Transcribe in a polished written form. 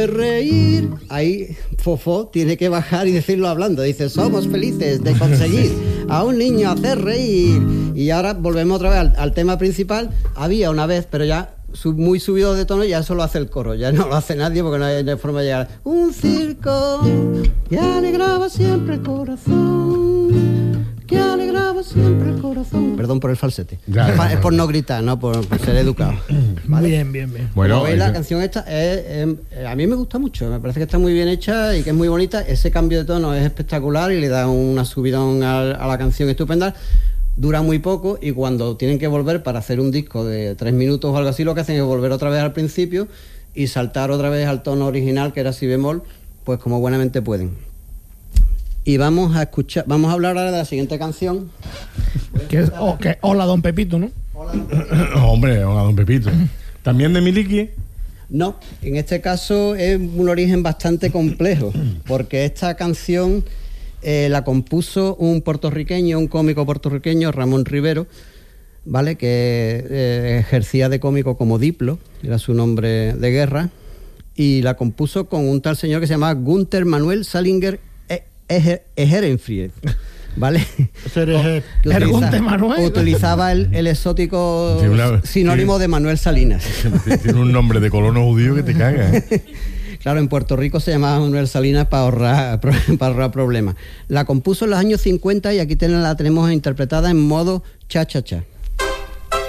Reír, ahí Fofó tiene que bajar y decirlo hablando. Dice, somos felices de conseguir a un niño hacer reír. Y ahora volvemos otra vez al tema principal. Había una vez, pero ya muy subido de tono, ya eso lo hace el coro, ya no lo hace nadie porque no hay forma de llegar. Un circo que alegraba siempre el corazón, que alegraba siempre el corazón. Perdón por el falsete. Es por no gritar, no por ser educado. ¿Vale? Bien. Bueno, la canción esta a mí me gusta mucho, me parece que está muy bien hecha y que es muy bonita. Ese cambio de tono es espectacular y le da una subidón a la canción estupenda. Dura muy poco y cuando tienen que volver para hacer un disco de 3 minutos o algo así, lo que hacen es volver otra vez al principio y saltar otra vez al tono original, que era si bemol, pues como buenamente pueden. Y vamos a hablar ahora de la siguiente canción. Hola, Don Pepito, ¿no? Hombre, hola, Don Pepito. ¿También de Miliki? No, en este caso es un origen bastante complejo, porque esta canción la compuso un cómico puertorriqueño, Ramón Rivero, ¿vale? Que ejercía de cómico como Diplo, era su nombre de guerra, y la compuso con un tal señor que se llamaba Gunther Manuel Salinger Ehrenfried, ¿vale? Utilizaba el exótico sinónimo de Manuel Salinas. Tiene un nombre de colono judío que te caga. Claro, en Puerto Rico se llamaba Manuel Salinas para ahorrar problemas. La compuso en los años 50 y aquí la tenemos interpretada en modo cha-cha-cha.